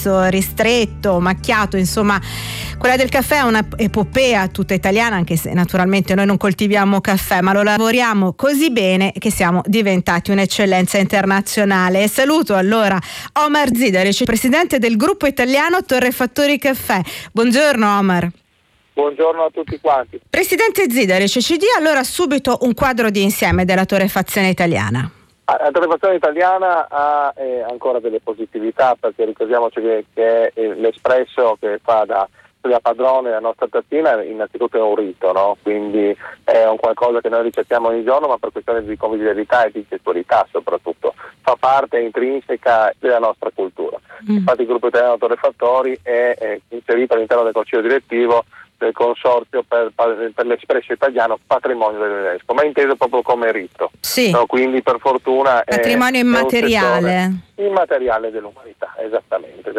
ristretto, macchiato, insomma quella del caffè è una epopea tutta italiana, anche se naturalmente noi non coltiviamo caffè, ma lo lavoriamo così bene che siamo diventati un'eccellenza internazionale. E saluto allora Omar Zidaric, presidente del gruppo italiano Torrefattori Caffè. Buongiorno Omar. Buongiorno a tutti quanti. Presidente Zidaric, ci dia allora subito un quadro di insieme della torrefazione italiana. La torrefazione italiana ha ancora delle positività, perché ricordiamoci che l'espresso che fa da padrone la nostra tazzina innanzitutto è un rito, no? Quindi è un qualcosa che noi ricettiamo ogni giorno, ma per questione di convivialità e di gestualità soprattutto fa parte intrinseca della nostra cultura. Infatti il gruppo italiano Torrefattori è inserito all'interno del consiglio direttivo del consorzio per l'espresso italiano patrimonio dell'UNESCO, ma inteso proprio come rito. Sì. No, quindi per fortuna patrimonio immateriale. Immateriale dell'umanità, esattamente.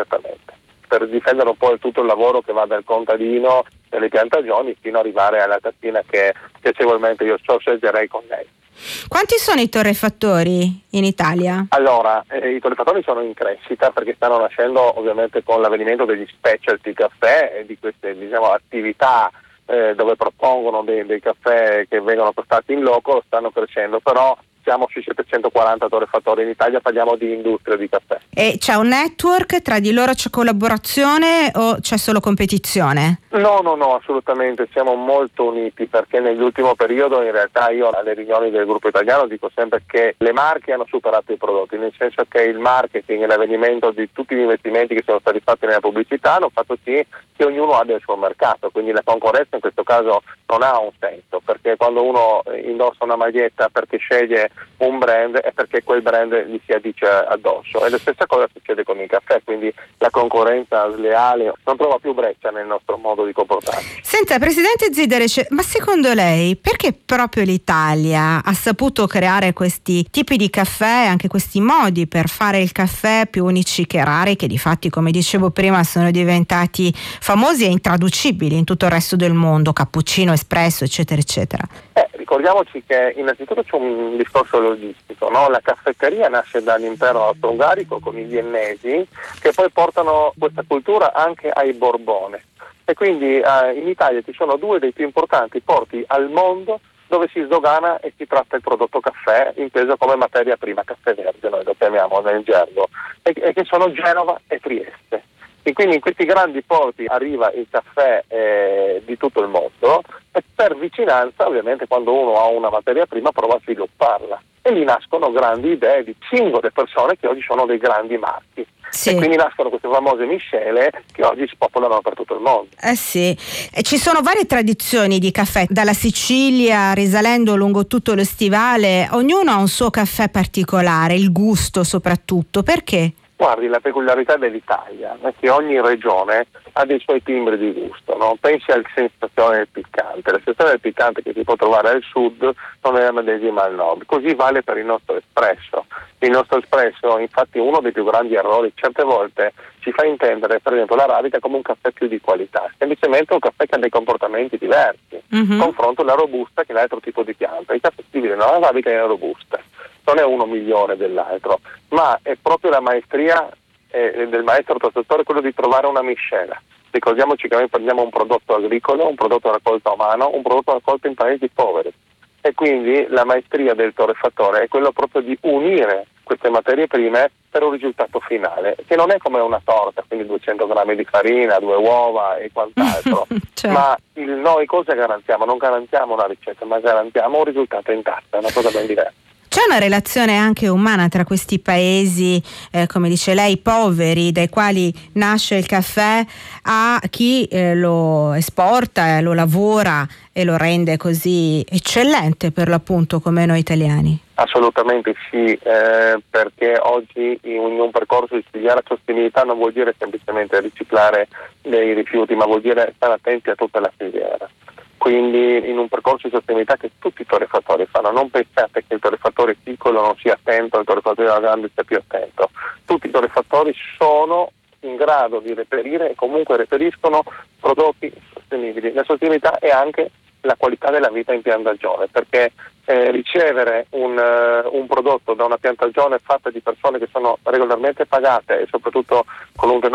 Per difendere un po' tutto il lavoro che va dal contadino delle piantagioni fino ad arrivare alla tazzina che piacevolmente io sorseggerei con lei. Quanti sono i torrefattori in Italia? Allora, i torrefattori sono in crescita perché stanno nascendo ovviamente con l'avvenimento degli specialty caffè e di queste attività dove propongono dei caffè che vengono portati in loco, stanno crescendo, però siamo sui 740 torrefattori in Italia, parliamo di industria di caffè. E c'è un network, tra di loro c'è collaborazione o c'è solo competizione? No, assolutamente, siamo molto uniti perché nell'ultimo periodo in realtà io alle riunioni del gruppo italiano dico sempre che le marche hanno superato i prodotti, nel senso che il marketing e l'avvenimento di tutti gli investimenti che sono stati fatti nella pubblicità hanno fatto sì che ognuno abbia il suo mercato, quindi la concorrenza in questo caso non ha un senso, perché quando uno indossa una maglietta perché sceglie un brand è perché quel brand gli si addice addosso, e la stessa cosa succede con il caffè, quindi la concorrenza sleale non trova più breccia nel nostro modo di comportarci. Senta, Presidente Zidaric, ma secondo lei perché proprio l'Italia ha saputo creare questi tipi di caffè, anche questi modi per fare il caffè più unici che rari, che difatti, come dicevo prima, sono diventati famosi e intraducibili in tutto il resto del mondo, cappuccino, espresso, eccetera eccetera? Ricordiamoci che innanzitutto c'è un discorso logistico, no? La caffetteria nasce dall'impero austro-ungarico con i viennesi che poi portano questa cultura anche ai Borbone, e quindi in Italia ci sono due dei più importanti porti al mondo dove si sdogana e si tratta il prodotto caffè inteso come materia prima, caffè verde noi lo chiamiamo nel gergo, e che sono Genova e Trieste. E quindi in questi grandi porti arriva il caffè di tutto il mondo, e per vicinanza ovviamente quando uno ha una materia prima prova a svilupparla, e lì nascono grandi idee di singole persone che oggi sono dei grandi marchi. Sì. E quindi nascono queste famose miscele che oggi si popolano per tutto il mondo. Sì, e ci sono varie tradizioni di caffè, dalla Sicilia risalendo lungo tutto lo stivale, ognuno ha un suo caffè particolare, il gusto soprattutto, perché? Guardi, la peculiarità dell'Italia è che ogni regione ha dei suoi timbri di gusto, no? Pensi alla sensazione del piccante. La sensazione del piccante che si può trovare al sud non è la medesima al nord. Così vale per il nostro espresso. Il nostro espresso, infatti, uno dei più grandi errori, certe volte ci fa intendere, per esempio, l'arabica come un caffè più di qualità, semplicemente un caffè che ha dei comportamenti diversi. Confronto la robusta, che è l'altro tipo di pianta. I caffè si dividono l'arabica e la robusta. Non è uno migliore dell'altro, ma è proprio la maestria del maestro torrefattore quello di trovare una miscela. Ricordiamoci che noi prendiamo un prodotto agricolo, un prodotto raccolto a mano, un prodotto raccolto in paesi poveri, e quindi la maestria del torrefattore è quello proprio di unire queste materie prime per un risultato finale, che non è come una torta, quindi 200 grammi di farina, 2 uova e quant'altro. Certo. Ma noi cosa garantiamo? Non garantiamo una ricetta, ma garantiamo un risultato intatto, è una cosa ben diversa. C'è una relazione anche umana tra questi paesi, come dice lei, poveri, dai quali nasce il caffè, a chi lo esporta, lo lavora e lo rende così eccellente per l'appunto come noi italiani? Assolutamente sì, perché oggi in un percorso di studiare la sostenibilità non vuol dire semplicemente riciclare dei rifiuti, ma vuol dire stare attenti a tutta la filiera. Quindi in un percorso di sostenibilità che tutti i torrefattori fanno, non pensate che il torrefattore piccolo non sia attento, il torrefattore grande sia più attento. Tutti i torrefattori sono in grado di reperire e comunque reperiscono prodotti sostenibili. La sostenibilità è anche la qualità della vita in piantagione, perché ricevere un prodotto da una piantagione fatta di persone che sono regolarmente pagate e soprattutto con un